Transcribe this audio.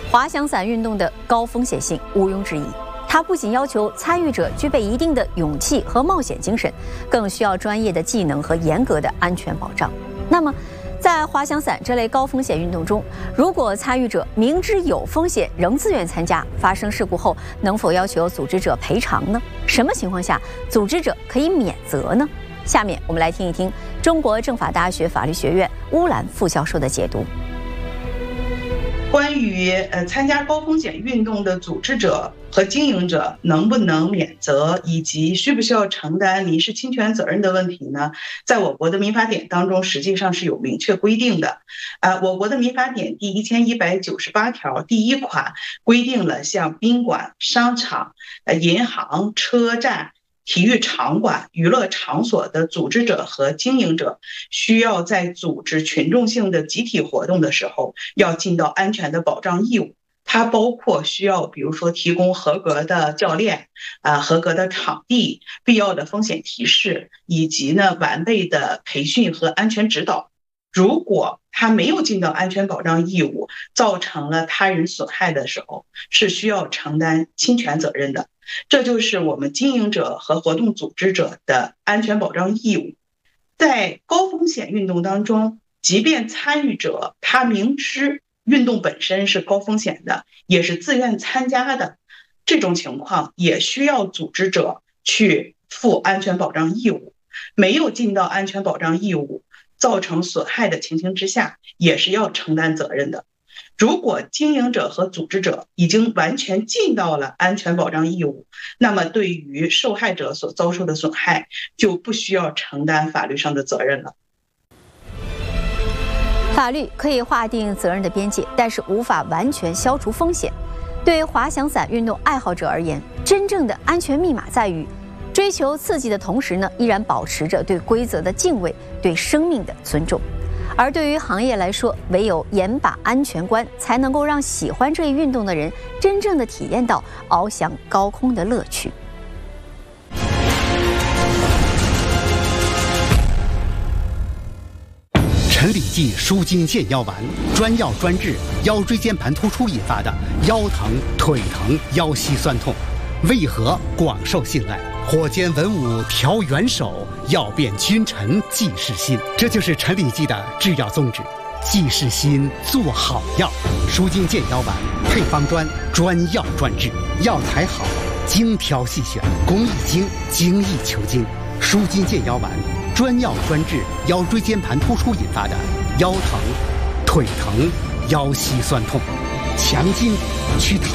滑翔伞运动的高风险性毋庸置疑，它不仅要求参与者具备一定的勇气和冒险精神，更需要专业的技能和严格的安全保障。那么，在滑翔伞这类高风险运动中，如果参与者明知有风险仍自愿参加，发生事故后能否要求组织者赔偿呢？什么情况下组织者可以免责呢？下面我们来听一听中国政法大学法律学院乌兰副教授的解读。 关于参加高风险运动的组织者和经营者能不能免责，以及需不需要承担民事侵权责任的问题呢，在我国的民法典当中实际上是有明确规定的。我国的民法典第1198条第1款规定了像宾馆、商场、银行、车站、体育场馆、娱乐场所的组织者和经营者需要在组织群众性的集体活动的时候要尽到安全的保障义务。它包括需要比如说提供合格的教练、合格的场地、必要的风险提示，以及完备的培训和安全指导。如果他没有尽到安全保障义务，造成了他人损害的时候，是需要承担侵权责任的。这就是我们经营者和活动组织者的安全保障义务。在高风险运动当中，即便参与者他明知运动本身是高风险的，也是自愿参加的，这种情况也需要组织者去负安全保障义务。没有尽到安全保障义务，造成损害的情形之下，也是要承担责任的。如果经营者和组织者已经完全尽到了安全保障义务，那么对于受害者所遭受的损害，就不需要承担法律上的责任了。 法律可以划定责任的边界，但是无法完全消除风险。对滑翔伞运动爱好者而言，真正的安全密码在于追求刺激的同时依然保持着对规则的敬畏，对生命的尊重。而对于行业来说，唯有严把安全关，才能够让喜欢这一运动的人真正的体验到翱翔高空的乐趣。 陈李济舒筋健腰丸，专药专治腰椎间盘突出引发的腰疼、腿疼、腰膝酸痛，为何广受信赖？火尖文武调元首，药变君臣济世心。这就是陈李济的制药宗旨，济世心，做好药。舒筋健腰丸配方专，专药专治，药材好，精挑细选，工艺精，精益求精。舒筋健腰丸专药专治腰椎间盘突出引发的腰疼、腿疼、腰膝酸痛，强筋去疼。